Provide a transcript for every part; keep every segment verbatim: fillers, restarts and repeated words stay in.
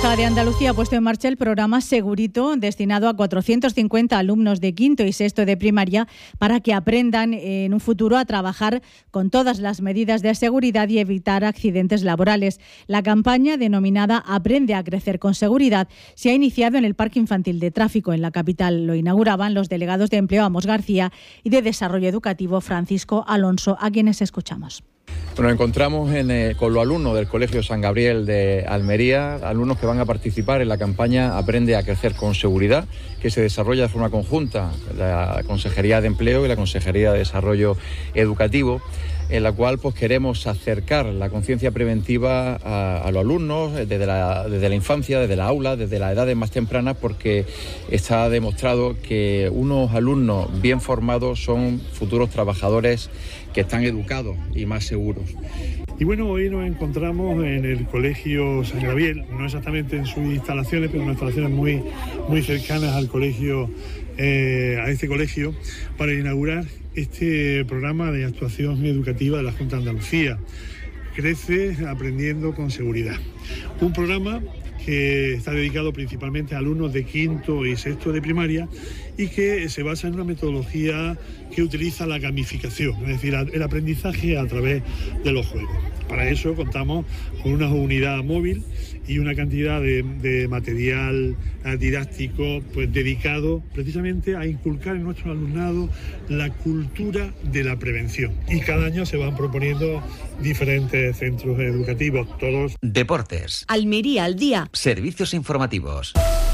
Junta de Andalucía ha puesto en marcha el programa Segurito, destinado a cuatrocientos cincuenta alumnos de quinto y sexto de primaria para que aprendan en un futuro a trabajar con todas las medidas de seguridad y evitar accidentes laborales. La campaña, denominada Aprende a crecer con seguridad, se ha iniciado en el Parque Infantil de Tráfico en la capital. Lo inauguraban los delegados de Empleo Amos García y de Desarrollo Educativo Francisco Alonso, a quienes escuchamos. Nos encontramos en, eh, con los alumnos del Colegio San Gabriel de Almería, alumnos que van a participar en la campaña Aprende a crecer con seguridad, que se desarrolla de forma conjunta la Consejería de Empleo y la Consejería de Desarrollo Educativo, en la cual pues queremos acercar la conciencia preventiva a, a los alumnos desde la, desde la infancia, desde la aula, desde las edades más tempranas, porque está demostrado que unos alumnos bien formados son futuros trabajadores que están educados y más seguros. Y bueno, hoy nos encontramos en el Colegio San Gabriel, no exactamente en sus instalaciones, pero en instalaciones muy, muy cercanas al colegio, eh, a este colegio, para inaugurar este programa de actuación educativa de la Junta de Andalucía, Crece aprendiendo con seguridad. Un programa que está dedicado principalmente a alumnos de quinto y sexto de primaria y que se basa en una metodología que utiliza la gamificación, es decir, el aprendizaje a través de los juegos. Para eso contamos con una unidad móvil y una cantidad de, de material didáctico pues dedicado precisamente a inculcar en nuestro alumnado la cultura de la prevención. Y cada año se van proponiendo diferentes centros educativos, todos. Deportes. Almería al día. Servicios informativos.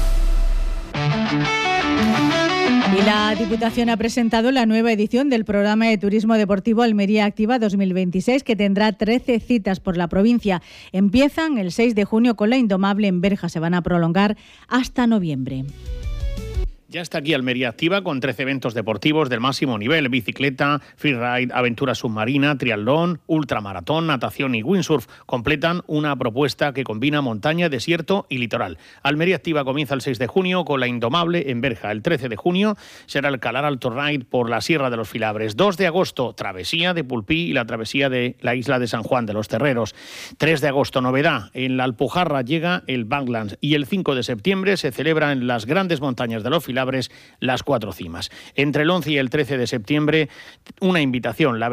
Y la Diputación ha presentado la nueva edición del programa de turismo deportivo Almería Activa dos mil veintiséis, que tendrá trece citas por la provincia. Empiezan el seis de junio con la Indomable en Berja. Se van a prolongar hasta noviembre. Ya está aquí Almería Activa con trece eventos deportivos del máximo nivel: bicicleta, freeride, aventura submarina, triatlón, ultramaratón, natación y windsurf. Completan una propuesta que combina montaña, desierto y litoral. Almería Activa comienza el seis de junio con la Indomable en Berja. El trece de junio será el Calar Alto Ride por la Sierra de los Filabres. dos de agosto, travesía de Pulpí y la travesía de la isla de San Juan de los Terreros. tres de agosto, novedad, en la Alpujarra llega el Banklands. Y el cinco de septiembre se celebra en las grandes montañas de los Filabres las cuatro cimas. Entre el once y el trece de septiembre, una invitación, la